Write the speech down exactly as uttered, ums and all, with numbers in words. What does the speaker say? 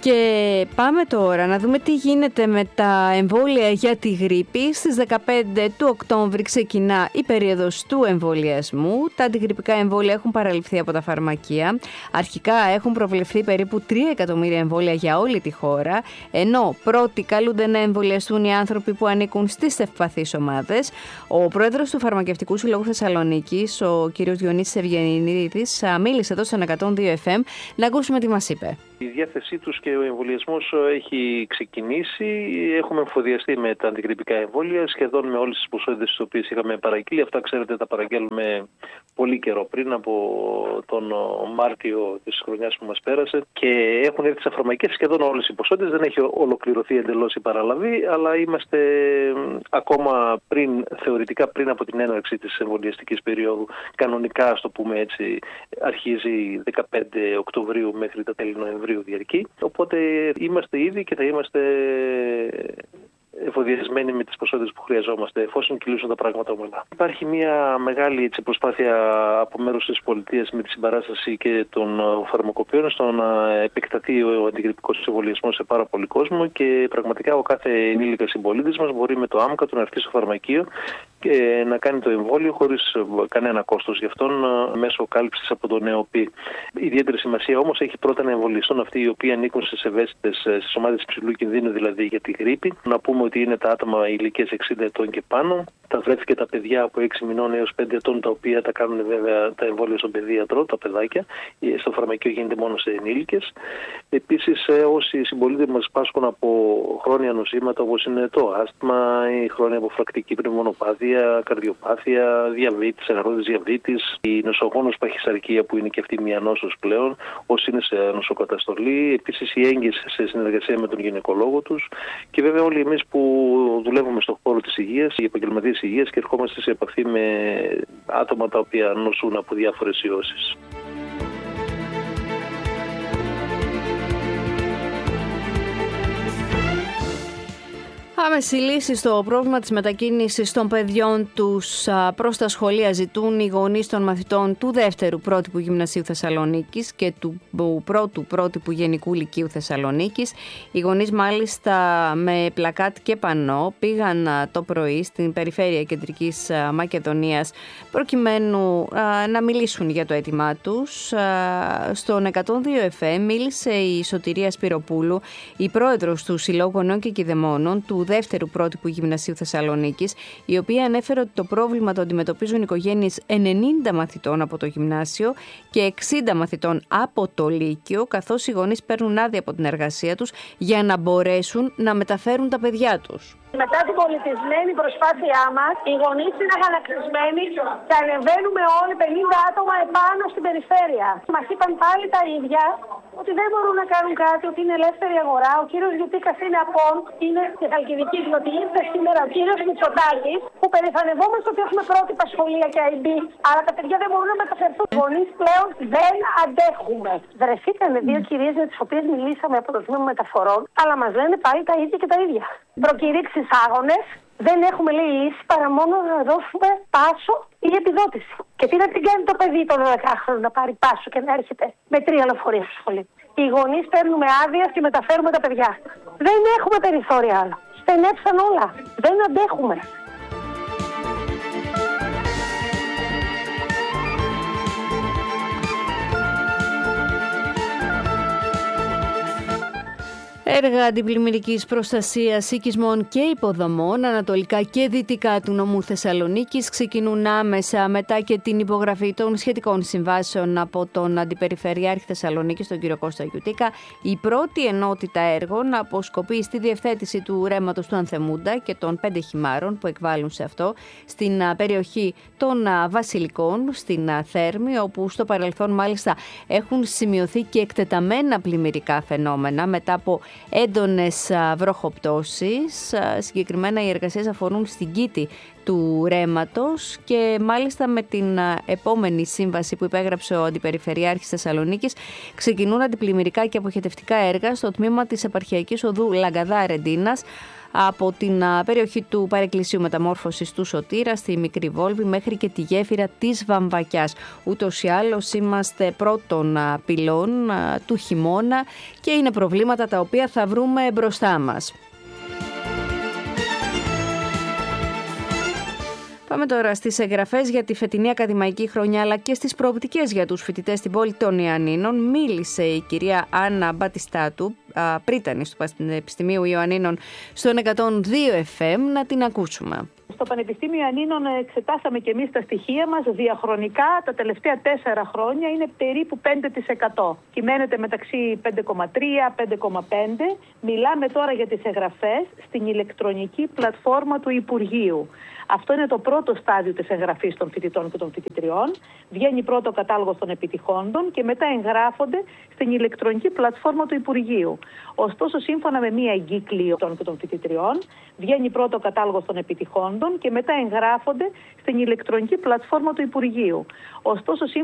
Και πάμε τώρα να δούμε τι γίνεται με τα εμβόλια για τη γρίπη. Στις δεκαπέντε του Οκτώβρη ξεκινά η περίοδος του εμβολιασμού. Τα αντιγρυπικά εμβόλια έχουν παραληφθεί από τα φαρμακεία. Αρχικά έχουν προβλεφθεί περίπου τρία εκατομμύρια εμβόλια για όλη τη χώρα, ενώ πρώτοι καλούνται να εμβολιαστούν οι άνθρωποι που ανήκουν στις ευπαθείς ομάδες. Ο πρόεδρος του Φαρμακευτικού Συλλόγου Θεσσαλονίκης, ο κ. Διονύσης Ευγενίδης, μίλησε εδώ στον εκατόν δύο εφ εμ. Να ακούσουμε τι μας είπε. Η διάθεσή τους και ο εμβολιασμός έχει ξεκινήσει. Έχουμε εμφοδιαστεί με τα αντιγρυπικά εμβόλια σχεδόν με όλες τις ποσότητες τις οποίες είχαμε παραγγείλει. Αυτά, ξέρετε, τα παραγγέλουμε πολύ καιρό πριν, από τον Μάρτιο της χρονιάς που μας πέρασε. Και έχουν έρθει στα φαρμακεία σχεδόν όλες οι ποσότητες. Δεν έχει ολοκληρωθεί εντελώς η παραλαβή, αλλά είμαστε ακόμα πριν, θεωρητικά πριν από την έναρξη της εμβολιαστικής περίοδου. Κανονικά, ας το πούμε έτσι, αρχίζει δεκαπέντε Οκτωβρίου μέχρι τα τέλη Νοεμβρίου διαρκεί. Οπότε είμαστε ήδη και θα είμαστε εφοδιασμένοι με τις ποσότητες που χρειαζόμαστε, εφόσον κυλήσουν τα πράγματα ομαλά. Υπάρχει μια μεγάλη έτσι, προσπάθεια από μέρους της πολιτείας με τη συμπαράσταση και των φαρμακοποιών στο να επεκταθεί ο αντιγρυπικός εμβολιασμός σε πάρα πολύ κόσμο και πραγματικά ο κάθε ενήλικας συμπολίτης μας μπορεί με το άμκα του να έρθει στο φαρμακείο και να κάνει το εμβόλιο χωρίς κανένα κόστος γι' αυτόν μέσω κάλυψης από το ΝΕΟΠΗ. Ιδιαίτερη σημασία όμως έχει πρώτα να εμβολιαστούν αυτοί οι οποίοι ανήκουν στις ευαίσθητες, στις ομάδες υψηλού κινδύνου, δηλαδή για τη γρίπη. Να πούμε ότι είναι τα άτομα ηλικίας εξήντα ετών και πάνω, τα βρέφη και τα παιδιά από έξι μηνών έως πέντε ετών, τα οποία τα κάνουν βέβαια τα εμβόλια στον παιδίατρο, τα παιδάκια. Στο φαρμακείο γίνεται μόνο σε ενήλικες. Επίσης, όσοι συμπολίτες μας πάσχουν από χρόνια νοσήματα όπως είναι το άσθμα, η χρόνια αποφρακτική πνευμονοπάθεια, καρδιοπάθεια, διαβήτης, εγχαρόδης διαβήτης, η νοσογόνος παχυσαρκία που είναι και αυτή μια νόσος πλέον, όσοι είναι σε νοσοκαταστολή, επίσης οι έγκυες σε συνεργασία με τον γυναικολόγο τους και βέβαια όλοι εμείς που δουλεύουμε στον χώρο της υγείας, οι επαγγελματίες υγείας και ερχόμαστε σε επαφή με άτομα τα οποία νοσούν από διάφορες ιώσεις. Άμεση λύση στο πρόβλημα της μετακίνησης των παιδιών τους προς τα σχολεία ζητούν οι γονείς των μαθητών του δεύτερου πρότυπου Γυμνασίου Θεσσαλονίκης και του πρώτου πρότυπου Γενικού Λυκείου Θεσσαλονίκης. Οι γονείς μάλιστα με πλακάτ και πανό πήγαν το πρωί στην περιφέρεια Κεντρικής Μακεδονίας προκειμένου να μιλήσουν για το αίτημά τους. Στον εκατόν δύο εφ εμ μίλησε η Σωτηρία Σπυροπούλου, η πρόεδρος του Συλλόγου Γονέων και Κηδεμόνων του δεύτερου πρότυπου Γυμνασίου Θεσσαλονίκης, η οποία ανέφερε ότι το πρόβλημα το αντιμετωπίζουν οικογένειες ενενήντα μαθητών από το γυμνάσιο και εξήντα μαθητών από το Λύκειο, καθώς οι γονείς παίρνουν άδεια από την εργασία τους για να μπορέσουν να μεταφέρουν τα παιδιά τους. Μετά την πολιτισμένη προσπάθειά μας, οι γονείς είναι αγανακτισμένοι και ανεβαίνουμε όλοι πενήντα άτομα επάνω στην περιφέρεια. Μας είπαν πάλι τα ίδια, ότι δεν μπορούν να κάνουν κάτι, ότι είναι ελεύθερη αγορά. Ο κύριος Γιουτίκας είναι απόν, είναι και Χαλκιδική, διότι ήρθε σήμερα ο κύριος Μητσοτάκης, που περηφανευόμαστε ότι έχουμε πρότυπα σχολεία και άι μπι, αλλά τα παιδιά δεν μπορούν να μεταφερθούν. Οι γονείς πλέον δεν αντέχουμε. Βρεθήκανε δύο κυρίες με τις οποίες μιλήσαμε από το τμήμα μεταφορών, αλλά μας λένε πάλι τα ίδια και τα ίδια. Προκηρύξεις άγονες, δεν έχουμε λέει λύση παρά μόνο να δώσουμε πάσο ή επιδότηση. Και τι να την κάνει το παιδί των δεκάχρονων να πάρει πάσο και να έρχεται με τρία λεωφορεία στο σχολείο. Οι γονείς παίρνουμε άδεια και μεταφέρουμε τα παιδιά. Δεν έχουμε περιθώρια άλλο. Στενέψαν όλα. Δεν αντέχουμε. Έργα αντιπλημμυρικής προστασίας οικισμών και υποδομών ανατολικά και δυτικά του νομού Θεσσαλονίκης ξεκινούν άμεσα μετά και την υπογραφή των σχετικών συμβάσεων από τον Αντιπεριφερειάρχη Θεσσαλονίκης, τον κύριο Κώστα Γιουτίκα. Η πρώτη ενότητα έργων αποσκοπεί στη διευθέτηση του ρέματος του Ανθεμούντα και των πέντε χυμάρων που εκβάλλουν σε αυτό στην περιοχή των Βασιλικών, στην Θέρμη, όπου στο παρελθόν μάλιστα έχουν σημειωθεί και εκτεταμένα πλημμυρικά φαινόμενα μετά από έντονες βροχοπτώσεις. Συγκεκριμένα οι εργασίες αφορούν στην Κήτη του ρέματος και μάλιστα με την επόμενη σύμβαση που υπέγραψε ο Αντιπεριφερειάρχης Θεσσαλονίκης ξεκινούν αντιπλημμυρικά και αποχετευτικά έργα στο τμήμα της επαρχιακής οδού Λαγκαδά Ρεντίνας από την περιοχή του Παρεκκλησίου Μεταμόρφωσης του Σωτήρα στη Μικρή Βόλβη μέχρι και τη γέφυρα της Βαμβακιάς. Ούτως ή άλλως είμαστε πρώτων πυλών του χειμώνα και είναι προβλήματα τα οποία θα βρούμε μπροστά μας. Πάμε τώρα στις εγγραφές για τη φετινή ακαδημαϊκή χρονιά αλλά και στις προοπτικές για τους φοιτητές στην πόλη των Ιωαννίνων. Μίλησε η κυρία Άννα Μπατιστάτου, πρίτανης του Πανεπιστημίου Ιωαννίνων στον εκατόν δύο εφ εμ. Να την ακούσουμε. Στο Πανεπιστήμιο Ιωαννίνων εξετάσαμε και εμείς τα στοιχεία μας. Διαχρονικά τα τελευταία τέσσερα χρόνια είναι περίπου πέντε τοις εκατό. Κυμαίνεται μεταξύ πέντε κόμμα τρία με πέντε κόμμα πέντε. Μιλάμε τώρα για τις εγγραφές στην ηλεκτρονική πλατφόρμα του Υπουργείου. Αυτό είναι το πρώτο στάδιο της εγγραφής των φοιτητών και των φοιτητριών. Βγαίνει πρώτο ο κατάλογος των επιτυχόντων και μετά εγγράφονται στην ηλεκτρονική πλατφόρμα του Υπουργείου. Ωστόσο, σύμφωνα με μία εγκύκλιο των και των φοιτητριών, βγαίνει πρώτο ο κατάλογος των επιτυχόντων και μετά εγγράφονται στην ηλεκτρονική πλατφόρμα του Υπουργείου. Ωστόσο,